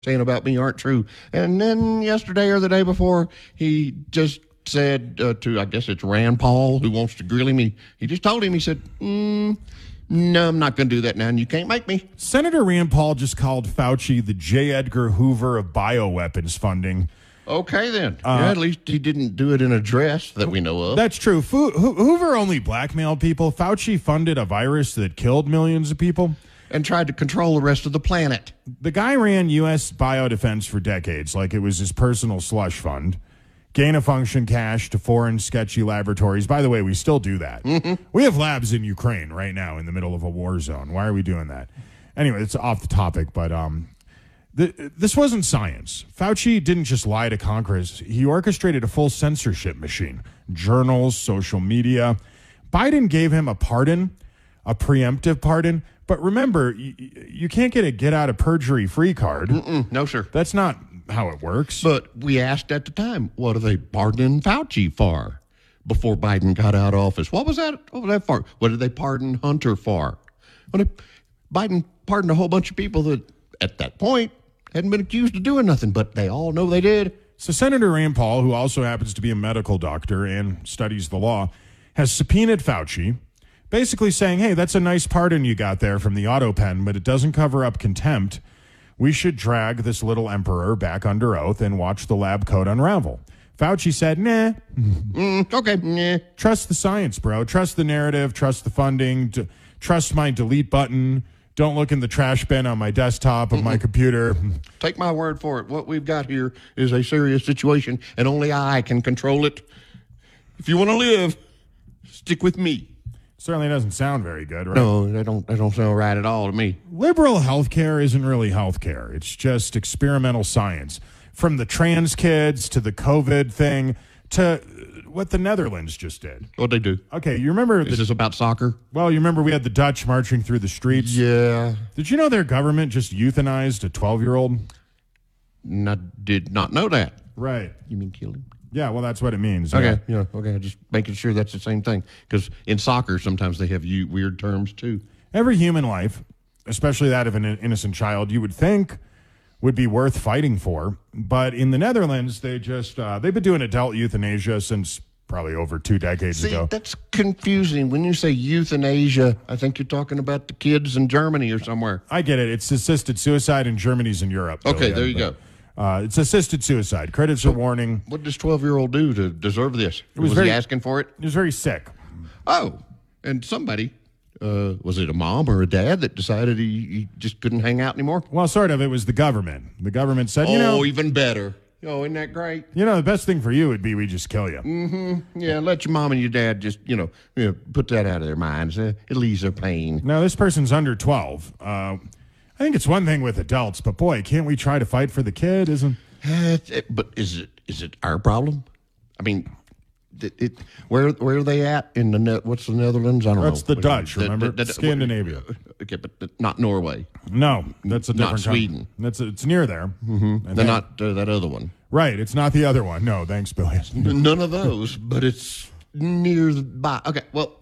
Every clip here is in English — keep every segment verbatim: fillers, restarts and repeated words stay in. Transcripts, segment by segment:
saying about me aren't true. And then yesterday or the day before, he just said uh, to, I guess it's Rand Paul, who wants to grill him. He, he just told him, he said, mm, no, I'm not going to do that now, and you can't make me. Senator Rand Paul just called Fauci the J. Edgar Hoover of bioweapons funding. Okay, then. Uh, yeah, at least he didn't do it in a dress that we know of. That's true. Fu- Ho- Hoover only blackmailed people. Fauci funded a virus that killed millions of people. And tried to control the rest of the planet. The guy ran U S biodefense for decades, like it was his personal slush fund. Gain-of-function cash to foreign sketchy laboratories. By the way, we still do that. Mm-hmm. We have labs in Ukraine right now in the middle of a war zone. Why are we doing that? Anyway, it's off the topic, but um, th- this wasn't science. Fauci didn't just lie to Congress. He orchestrated a full censorship machine. Journals, social media. Biden gave him a pardon, a preemptive pardon. But remember, you, you can't get a get-out-of-perjury-free card. Mm-mm, no, sir. That's not how it works. But we asked at the time, what are they pardoning Fauci for before Biden got out of office? What was that? What was that for? What did they pardon Hunter for? Well, Biden pardoned a whole bunch of people that, at that point, hadn't been accused of doing nothing, but they all know they did. So Senator Rand Paul, who also happens to be a medical doctor and studies the law, has subpoenaed Fauci, basically saying, hey, that's a nice pardon you got there from the auto pen, but it doesn't cover up contempt. We should drag this little emperor back under oath and watch the lab coat unravel. Fauci said, nah. Mm, okay, nah. Trust the science, bro. Trust the narrative. Trust the funding. D- trust my delete button. Don't look in the trash bin on my desktop of Mm-mm. my computer. Take my word for it. What we've got here is a serious situation, and only I can control it. If you want to live, stick with me. Certainly doesn't sound very good, right? No, they don't, they don't sound right at all to me. Liberal healthcare isn't really healthcare. It's just experimental science. From the trans kids to the COVID thing to what the Netherlands just did. What'd they do? Okay, you remember... Is the, this about soccer? Well, you remember we had the Dutch marching through the streets? Yeah. Did you know their government just euthanized a twelve-year-old? I did not know that. Right. You mean kill him? Yeah, well, that's what it means. Okay, yeah, yeah okay. Just making sure that's the same thing. Because in soccer, sometimes they have you weird terms, too. Every human life, especially that of an innocent child, you would think would be worth fighting for. But in the Netherlands, they just, uh, they've been doing adult euthanasia since probably over two decades See, ago. That's confusing. When you say euthanasia, I think you're talking about the kids in Germany or somewhere. I get it. It's assisted suicide in Germany's in Europe. Okay, yeah, there you but, go. Uh, it's assisted suicide. Credits are warning. What does twelve-year-old do to deserve this? It was, was very, he asking for it? He was very sick. Oh, and somebody, uh, was it a mom or a dad that decided he, he just couldn't hang out anymore? Well, sort of. It was the government. The government said, oh, you know. Oh, even better. Oh, isn't that great? You know, the best thing for you would be we just kill you. Mm-hmm. Yeah, let your mom and your dad just, you know, you know put that out of their minds. Uh, it leaves their pain. Now, this person's under twelve. Uh, I think it's one thing with adults, but boy, can't we try to fight for the kid? Isn't Uh, but is it is it our problem? I mean, it, it, where where are they at in the net? What's the Netherlands? I don't that's know. That's the Dutch. The, remember, the, the, Scandinavia. Okay, but not Norway. No, that's a different. Not Sweden. Country. That's a, it's near there. Mm-hmm. They're not uh, that other one. Right. It's not the other one. No, thanks, Billy. None of those, but it's near the by. Okay, well,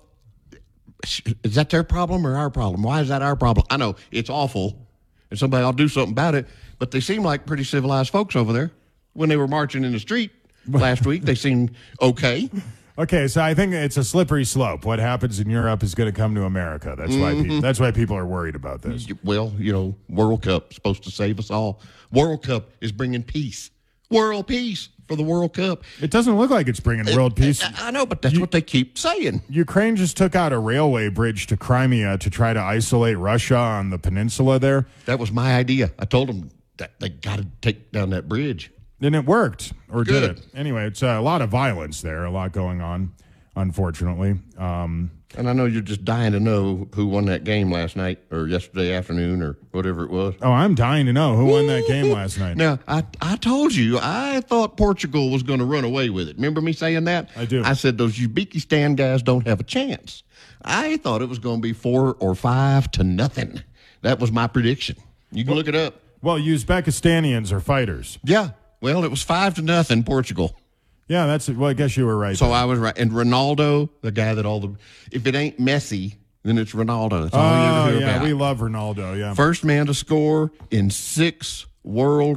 is that their problem or our problem? Why is that our problem? I know it's awful, and somebody will do something about it. But they seem like pretty civilized folks over there. When they were marching in the street last week, they seemed okay. Okay, so I think it's a slippery slope. What happens in Europe is going to come to America. That's mm-hmm. why pe- that's why people are worried about this. Well, you know, World Cup is supposed to save us all. World Cup is bringing peace. World peace for the World Cup. It doesn't look like it's bringing world peace. I, I know, but that's you, what they keep saying. Ukraine just took out a railway bridge to Crimea to try to isolate Russia on the peninsula there. That was my idea. I told them that they got to take down that bridge. And it worked, or Good. did it? Anyway, it's a lot of violence there, a lot going on, unfortunately. Um, and I know you're just dying to know who won that game last night or yesterday afternoon or whatever it was. Oh, I'm dying to know who won that game last night. Now, I, I told you, I thought Portugal was going to run away with it. Remember me saying that? I do. I said those Uzbekistan guys don't have a chance. I thought it was going to be four or five to nothing. That was my prediction. You can well, look it up. Well, Uzbekistanians are fighters. Yeah. Well, it was five to nothing, Portugal. Yeah, that's it. Well, I guess you were right. So there. I was right. And Ronaldo, the guy that all the, if it ain't Messi, then it's Ronaldo. That's all oh, you ever hear yeah, about. we love Ronaldo, yeah. First man to score in six World